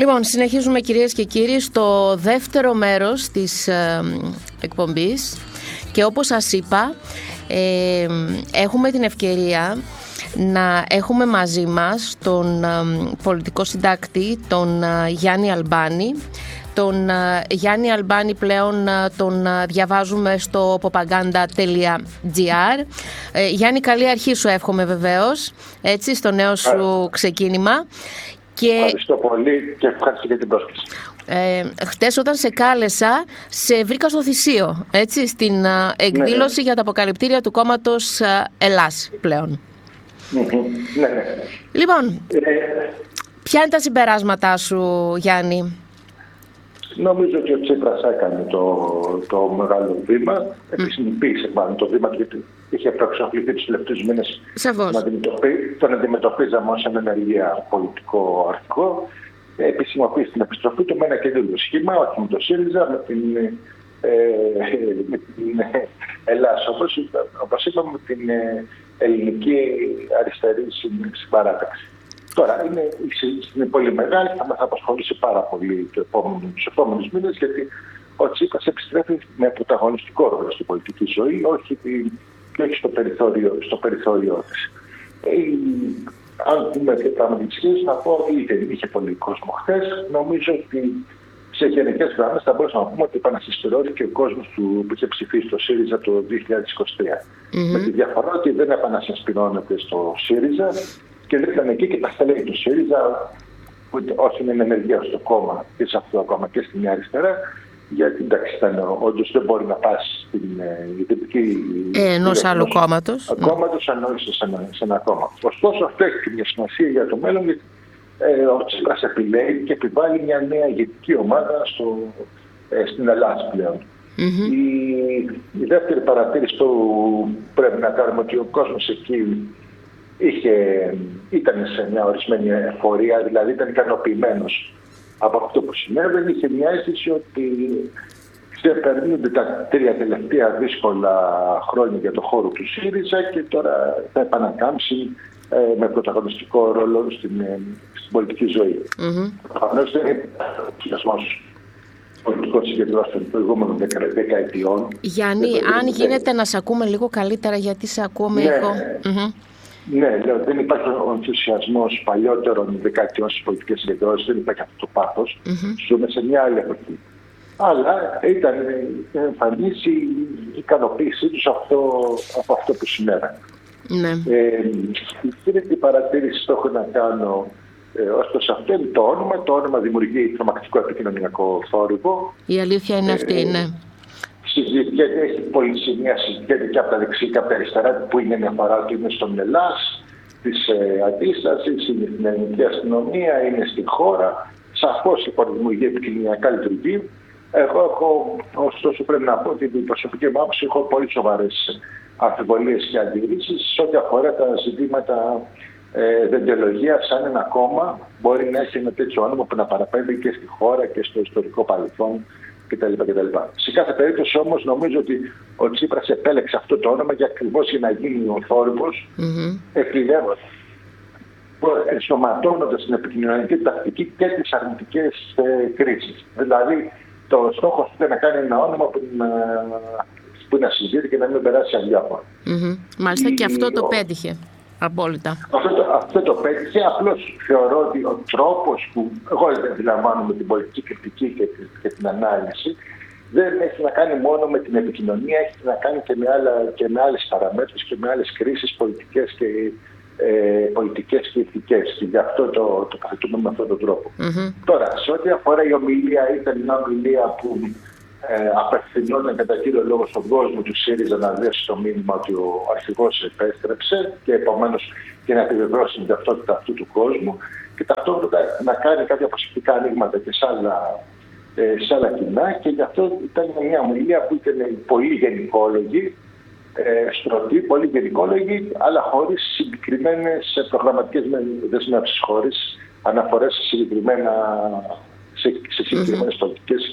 Λοιπόν, συνεχίζουμε κυρίες και κύριοι στο δεύτερο μέρος της εκπομπής και όπως σας είπα έχουμε την ευκαιρία να έχουμε μαζί μας τον πολιτικό συντάκτη, τον Γιάννη Αλμπάνη. Τον Γιάννη Αλμπάνη πλέον τον διαβάζουμε στο popaganda.gr. Γιάννη, καλή αρχή σου εύχομαι βεβαίως, έτσι, στο νέο σου ξεκίνημα. Ευχαριστώ πολύ και ευχαριστώ για την πρόσκληση. Χτες όταν σε κάλεσα, σε βρήκα στο Θησίο, έτσι, στην εκδήλωση για τα αποκαλυπτήρια του κόμματος Ελλάς πλέον. Ναι. Λοιπόν, ποια είναι τα συμπεράσματά σου, Γιάννη? Νομίζω ότι ο Τσίπρας έκανε το μεγάλο βήμα, επισημοποίησε μάλλον το βήμα, γιατί είχε προεξοφληθεί τους τελευταίους μήνες τον αντιμετωπίζαμε ως ένα ενεργεία πολιτικό αρχικό. Επισημοποίησε την επιστροφή του με ένα καινούργιο σχήμα, όχι με το ΣΥΡΙΖΑ, με την Ελλάδα, όπως είπαμε, με την ελληνική αριστερή συμπαράταξη. Τώρα, η συζήτηση είναι πολύ μεγάλη, θα μας απασχολήσει πάρα πολύ τους επόμενους μήνες, γιατί ο Τσίπρας επιστρέφει με πρωταγωνιστικό ρόλο στην πολιτική ζωή, όχι στο περιθώριό της. Αν δούμε και πράγματα της σχέσης, να πω ότι είχε πολύ κόσμο χθες. Νομίζω ότι σε γενικές γραμμές θα μπορούσαμε να πούμε ότι επανασυστερώθηκε ο κόσμος που είχε ψηφίσει στο ΣΥΡΙΖΑ το 2023. Με τη διαφορά ότι δεν επανασυσπηρώνεται στο ΣΥΡΙΖΑ και δεν ήταν εκεί και τα στελέχη του ΣΥΡΙΖΑ, όσοι είναι ενεργεία στο κόμμα και σε αυτό το κόμμα και στην αριστερά. Γιατί εντάξει, όντως δεν μπορεί να πας στην ιδρυτική ενός άλλου κόμματος. Κόμματος ανόησε σε ένα κόμμα. Ωστόσο, αυτό έχει μια σημασία για το μέλλον, γιατί ο Τσίπρας επιλέγει και επιβάλλει μια νέα ηγετική ομάδα στην Ελλάδα πλέον. Η δεύτερη παρατήρηση που πρέπει να κάνουμε, ότι ο κόσμος εκεί ήταν σε μια ορισμένη εφορία, δηλαδή ήταν ικανοποιημένος από αυτό που συνέβαινε. Είχε μια αίσθηση ότι ξεπερνούνται τα 3 τελευταία δύσκολα χρόνια για το χώρο του ΣΥΡΙΖΑ και τώρα θα επανακάμψει με πρωταγωνιστικό ρόλο στην πολιτική ζωή. Προφανώς δεν είναι ενθουσιασμός πολιτικός συγκεντρός των προηγούμενων δεκαετιών. Γιάννη, αν γίνεται να σε ακούμε λίγο καλύτερα, γιατί σε ακούω με ήχο. Ναι, λέω, δεν υπάρχει ο ενθουσιασμός παλιότερων δεκαετιών στις πολιτικές συγκεντρώσεις, δεν υπάρχει αυτό το πάθος. Ζούμε σε μια άλλη εποχή. Αλλά ήταν εμφανίσει η ικανοποίησή τους από αυτό που συνέβαινε. Η τρίτη παρατήρηση το έχω να κάνω ως προς αυτό είναι το όνομα. Το όνομα δημιουργεί τρομακτικό επικοινωνιακό θόρυβο. Η αλήθεια είναι αυτή, ναι. Γιατί έχει πολλή σημεία, συζητιέται και από τα δεξιά και από τα αριστερά, που είναι μια φορά ότι είναι στον Ελλάς, της αντίστασης, είναι στην ελληνική αστυνομία, είναι στη χώρα. Σαφώς λοιπόν δημιουργεί επικοινωνιακά λειτουργεί. Εγώ έχω, ωστόσο πρέπει να πω ότι την προσωπική μου άποψη έχω πολύ σοβαρές αμφιβολίες και αντιρρήσεις σε ό,τι αφορά τα ζητήματα δεντεολογίας. Αν ένα κόμμα μπορεί να έχει ένα τέτοιο όνομα που να παραπέμπει και στη χώρα και στο ιστορικό παρελθόν κτλ. Σε κάθε περίπτωση όμως νομίζω ότι ο Τσίπρας επέλεξε αυτό το όνομα για ακριβώς για να γίνει ο θόρυβος, επιλέγοντας, ενσωματώνοντας την επικοινωνιακή τακτική και τις αρνητικές κρίσεις. Δηλαδή το στόχος ήταν να κάνει ένα όνομα που να συζητεί και να μην περάσει αδιάφορα. Μάλιστα, και αυτό το πέτυχε. Απόλυτα. Αυτό το πέτυχε. Απλώς θεωρώ ότι ο τρόπος που εγώ αντιλαμβάνομαι την πολιτική κριτική και την ανάλυση δεν έχει να κάνει μόνο με την επικοινωνία, έχει να κάνει και με άλλες παραμέτρους και με άλλες κρίσεις πολιτικές και ηθικές. Και γι' αυτό το καθετούμε με αυτόν τον τρόπο. Τώρα, σε ό,τι αφορά η ομιλία, ήταν μια ομιλία που απευθυνόταν κατά κύριο λόγο στον κόσμο του ΣΥΡΙΖΑ να δώσει το μήνυμα ότι ο αρχηγός επέστρεψε και επομένως και να επιβεβαιώσει την ταυτότητα αυτού του κόσμου και ταυτόχρονα να κάνει κάποια προσεκτικά ανοίγματα και σε άλλα κοινά, και γι' αυτό ήταν μια ομιλία που ήταν πολύ γενικόλογη, στρωτή, πολύ γενικόλογη, αλλά χωρίς συγκεκριμένες προγραμματικές δεσμεύσεις, χωρίς αναφορές σε συγκεκριμένες πολιτικές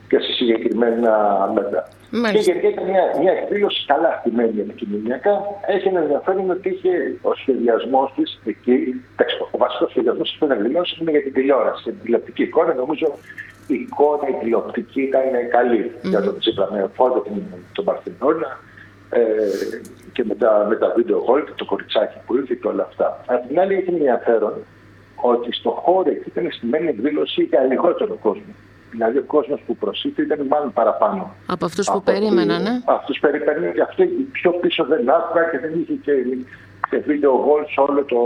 και σε συγκεκριμένα μέτρα. Μάλιστα. Και γιατί ήταν μια εκδήλωση καλά στημένη επικοινωνιακά, έχει ένα ενδιαφέρον ότι είχε ο σχεδιασμός της εκεί. Ο βασικός σχεδιασμός της εκδηλώσης είναι για την τηλεόραση, την τηλεοπτική εικόνα. Νομίζω η εικόνα, η τηλεοπτική ήταν καλή για τον Τσίπρα, με φόντο τον Παρθενώνα και με τα βίντεο γόλ και το κοριτσάκι που ήρθε και όλα αυτά. Απ' την άλλη, έχει ενδιαφέρον ότι στο χώρο εκεί ήταν στημένη εκδήλωση για λιγότερο κόσμο. Δηλαδή ο κόσμος που προσήλθε ήταν μάλλον παραπάνω. Από αυτούς που περίμεναν, ναι. Αυτούς περίμεναν και αυτό πιο πίσω δεν άκουγα και δεν είχε και βίντεο γόλ σε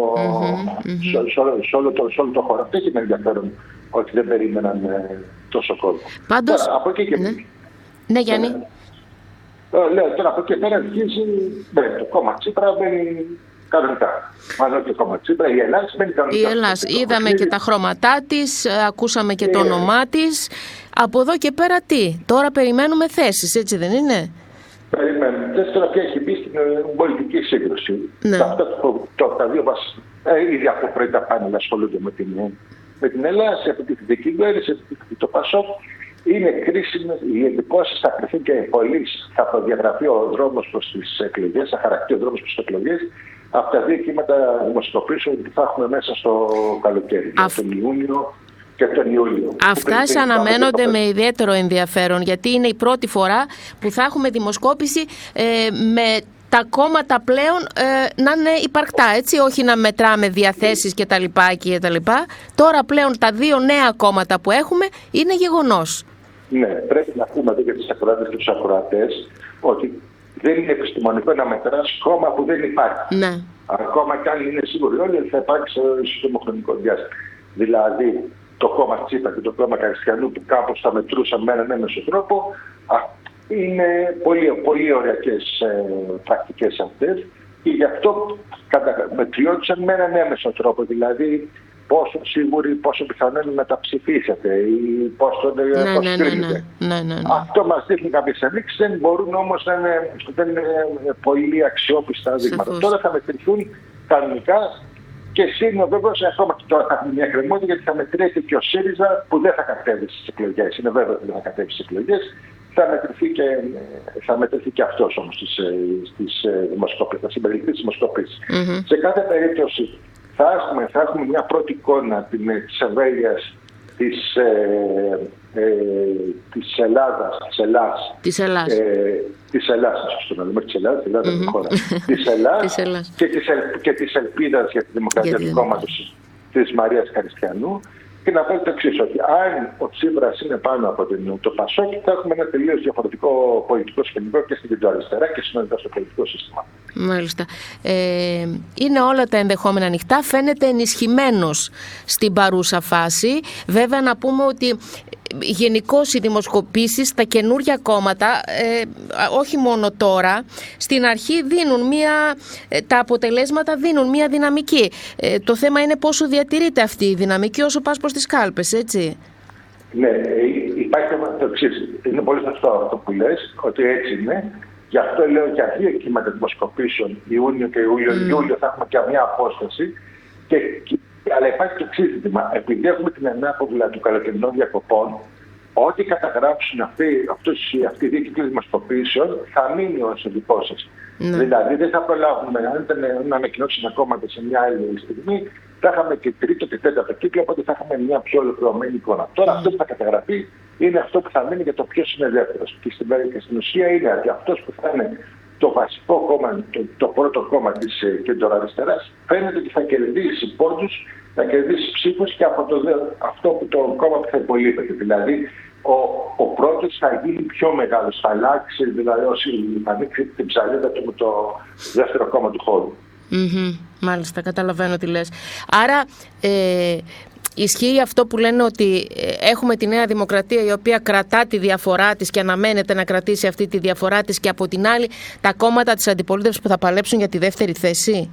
όλο το χώρο. Αυτό έχει ενδιαφέρον ότι δεν περίμεναν τόσο κόσμο. Πάντως, τώρα, από εκεί και ναι, Γιάννη. Λέω τώρα από εκεί πέρα αρχίζει το κόμμα Τσίπρα μπαίνει κανονικά. Μάλλον και το κόμμα Τσίπρα, η Ελλάδα μπαίνει κανονικά. Η Ελλάδα, είδαμε και τα χρώματά της, ακούσαμε και το όνομά της. Από εδώ και πέρα τι, τώρα περιμένουμε θέσεις, έτσι δεν είναι? Περιμένουμε θέσεις, τώρα πια έχει μπει στην πολιτική σύγκρουση. Ναι. Τα δύο ήδη από πρωί τα πάνελ ασχολούνται με την Ελλάδα, σε επιτυχητική κυβέρνηση, σε επιτυχητική το ΠΑΣΟΚ. Είναι κρίσιμες οι εντυπώσεις, θα κρυφθούν και πολύ, θα προδιαγραφεί ο δρόμος προς τις εκλογές, θα χαρακτεί ο δρόμος προς τις εκλογές. Από τα δύο κύματα δημοσιοποιήσεων ότι θα έχουμε μέσα στο καλοκαίρι, τον Ιούνιο και τον Ιούλιο. Αυτά αναμένονται με ιδιαίτερο ενδιαφέρον, γιατί είναι η πρώτη φορά που θα έχουμε δημοσκόπηση με τα κόμματα πλέον να είναι υπαρκτά, έτσι, όχι να μετράμε διαθέσεις και τα λοιπά και τα λοιπά. Τώρα πλέον τα δύο νέα κόμματα που έχουμε είναι γεγονός. Ναι, πρέπει να πούμε εδώ για τις ακροάτες και τους ακροατές ότι δεν είναι επιστημονικό να μετράς κόμμα που δεν υπάρχει. Ναι. Ακόμα και αν είναι σίγουροι όλοι ότι θα υπάρξει σε σύντομο χρονικό διάστημα. Δηλαδή το κόμμα Τσίπρα και το κόμμα Καριστιανού που κάπως θα μετρούσαν με έναν έμεσο τρόπο. Είναι πολύ ωραίες πρακτικές αυτές και γι' αυτό μετριόντουσαν με έναν έμεσο τρόπο. Δηλαδή πόσο σίγουροι, πόσο πιθανό είναι να τα ψηφίσετε ή πόσο κρίνετε. Ναι. Αυτό μας δείχνει κάποιες ενδείξεις, δεν μπορούν όμως να είναι πολύ αξιόπιστα δείγματα. Τώρα θα μετρηθούν κανονικά και σύντομα βέβαιος ακόμα και τώρα θα έχουμε μια κρεμότητα γιατί θα μετρήσει και ο ΣΥΡΙΖΑ που δεν θα κατέβει στις εκλογές. Είναι βέβαιο ότι δεν θα κατέβει στις εκλογές. Θα μετρηθεί και αυτός όμως στις δημοσκοπήσεις, θα συμπεριληφθεί στις δημοσκοπήσεις. Σε κάθε περίπτωση θα έχουμε μια πρώτη εικόνα της ευέλειας της Ελλάδας, και της ελπίδας για τη δημοκρατία του κόμματος της Μαρίας Καριστιανού. Και να πω το εξής, ότι αν ο Τσίπρας είναι πάνω από το ΠΑΣΟΚ, θα έχουμε ένα τελείως διαφορετικό πολιτικό σκηνικό και στην κεντροαριστερά και συνολικά στο πολιτικό σύστημα. Μάλιστα. Είναι όλα τα ενδεχόμενα ανοιχτά. Φαίνεται ενισχυμένος στην παρούσα φάση. Βέβαια να πούμε ότι γενικώς οι δημοσκοπήσεις, τα καινούργια κόμματα, όχι μόνο τώρα, στην αρχή τα αποτελέσματα δίνουν μια δυναμική. Το θέμα είναι πόσο διατηρείται αυτή η δυναμική όσο πας προς τις κάλπες, έτσι. Ναι, υπάρχει το εξής. Είναι πολύ σωστό αυτό που λες, ότι έτσι είναι. Γι' αυτό λέω για δύο κύματα δημοσκοπήσεων, Ιούνιο και Ιούλιο, θα έχουμε και μια απόσταση. Αλλά υπάρχει το εξής ζήτημα. Επειδή έχουμε την ανάποδα του καλοκαιρινών διακοπών, ό,τι καταγράψουν αυτοί οι δύο κύκλοι δημοσκοπήσεων θα μείνει ως εντυπώσεις. Δηλαδή δεν θα προλάβουμε, αν ήταν να ανακοινώσουν ακόμα σε μια άλλη στιγμή, θα είχαμε και τρίτο και τέταρτο κύκλο, οπότε θα είχαμε μια πιο ολοκληρωμένη εικόνα. Τώρα αυτό που θα καταγραφεί είναι αυτό που θα μείνει για το ποιος είναι δεύτερος. Και στην ουσία είναι ότι αυτός που θα είναι το βασικό κόμμα, το πρώτο κόμμα της κεντροαριστεράς, φαίνεται ότι θα κερδίσει πόντους, θα κερδίσει ψήφους και από αυτό που το κόμμα που θα υπολείπεται. Δηλαδή ο πρώτος θα γίνει πιο μεγάλος, θα αλλάξει, δηλαδή θα ανοίξει την ψαλίδα του με το δεύτερο κόμμα του χώρου. Μάλιστα, καταλαβαίνω τι λες. Άρα ισχύει αυτό που λένε ότι έχουμε τη Νέα Δημοκρατία η οποία κρατά τη διαφορά της και αναμένεται να κρατήσει αυτή τη διαφορά της και από την άλλη τα κόμματα της αντιπολίτευσης που θα παλέψουν για τη δεύτερη θέση.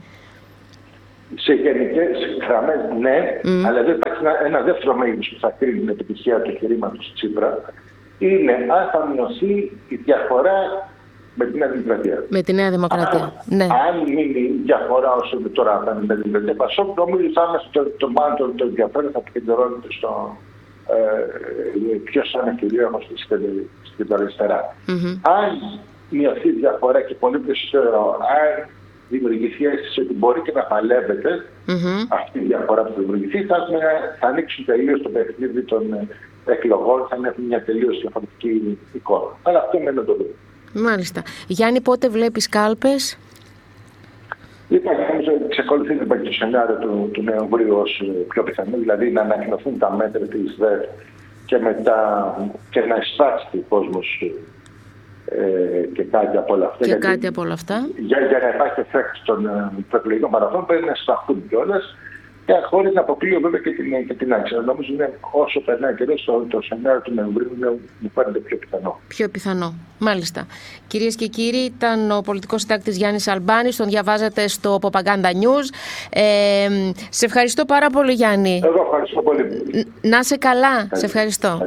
Σε γενικές γραμμές ναι, αλλά εδώ υπάρχει ένα δεύτερο μέγεθος που θα κρίνει την επιτυχία του εγχειρήματος Τσίπρα. Είναι αν θα μειωθεί η διαφορά με τη Νέα Δημοκρατία. Με τη Νέα Δημοκρατία. Ναι. Αν μείνει η διαφορά όσο τώρα με τη Νέα Δημοκρατία, νομίζω θα είμαστε το μάντο το ενδιαφέρον θα επικεντρώνεται ποιος θα είναι κυρίαρχος στην αριστερά. Αν μειωθεί η διαφορά και πολύ περισσότερο, αν δημιουργηθεί αίσθηση ότι μπορεί και να παλεύεται αυτή η διαφορά που δημιουργηθεί, θα ανοίξουν τελείως το παιχνίδι των εκλογών, θα έχουν μια τελείως διαφορετική εικόνα. Αλλά αυτό μένει να το δούμε. Μάλιστα. Γιάννη, πότε βλέπεις κάλπες? Λοιπόν, νομίζω ότι εξακολουθεί το σενάριο του Νοεμβρίου ως πιο πιθανό, δηλαδή να ανακοινωθούν τα μέτρα της ΔΕΔ και μετά και να εισπράξει ο κόσμος και κάτι από όλα αυτά. Και κάτι από όλα αυτά. Για να υπάρχει effect των προεκλογικών παραθών πρέπει να εισπραχθούν κιόλας, και χωρίς να αποκλείω βέβαια και την άξια. Νομίζω ότι όσο περνάει καιρός το σενάριο του Νοεμβρίου μου φαίνεται πιο πιθανό. Πιο πιθανό. Μάλιστα. Κυρίες και κύριοι, ήταν ο πολιτικός συντάκτης Γιάννης Αλμπάνης. Τον διαβάζατε στο Propaganda News. Σε ευχαριστώ πάρα πολύ, Γιάννη. Εγώ ευχαριστώ πολύ. Να είσαι καλά. Σε ευχαριστώ.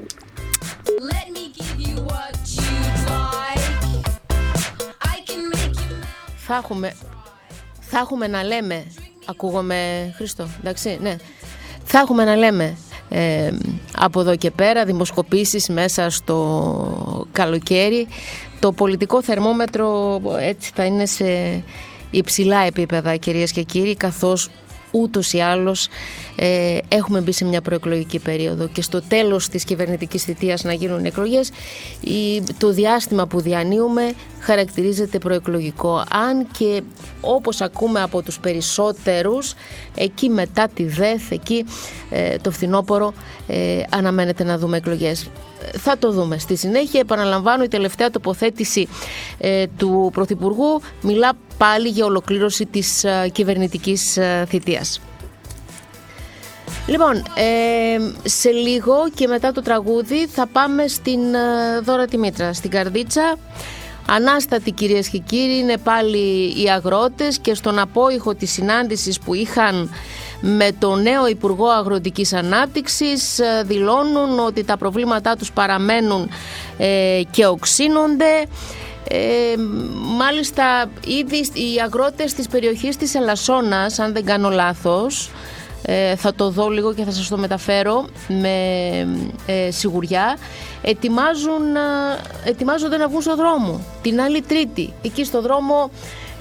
Θα έχουμε να λέμε. Ακούγομαι, Χριστό, εντάξει, ναι. Θα έχουμε να λέμε από εδώ και πέρα δημοσκοπήσεις μέσα στο καλοκαίρι. Το πολιτικό θερμόμετρο έτσι θα είναι σε υψηλά επίπεδα, κυρίες και κύριοι, καθώς ούτως ή άλλως έχουμε μπει σε μια προεκλογική περίοδο και στο τέλος της κυβερνητικής θητείας να γίνουν εκλογές, το διάστημα που διανύουμε χαρακτηρίζεται προεκλογικό, αν και όπως ακούμε από τους περισσότερους, εκεί μετά τη ΔΕΘ, εκεί το φθινόπωρο αναμένεται να δούμε εκλογές. Θα το δούμε. Στη συνέχεια, επαναλαμβάνω, η τελευταία τοποθέτηση του Πρωθυπουργού μιλά πάλι για ολοκλήρωση της κυβερνητικής θητείας. Λοιπόν, σε λίγο και μετά το τραγούδι θα πάμε στην Δώρα Τιμήτρα, στην Καρδίτσα. Ανάστατοι, κυρίες και κύριοι, είναι πάλι οι αγρότες και στον απόϊχο της συνάντησης που είχαν με τον νέο Υπουργό Αγροτικής Ανάπτυξης δηλώνουν ότι τα προβλήματά τους παραμένουν και οξύνονται. Μάλιστα ήδη οι αγρότες της περιοχής της Ελασσόνας, αν δεν κάνω λάθος, θα το δω λίγο και θα σας το μεταφέρω με σιγουριά, ετοιμάζονται να βγουν στο δρόμο την άλλη Τρίτη, εκεί στο δρόμο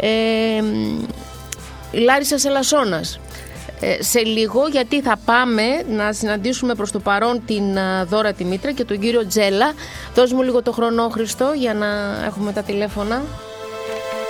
Λάρισσας Ελασσόνας. Σε λίγο, γιατί θα πάμε να συναντήσουμε προς το παρόν την Δώρα Τιμήτρα και τον κύριο Τζέλα. Δώσ' μου λίγο το χρόνο, Χριστό, για να έχουμε τα τηλέφωνα.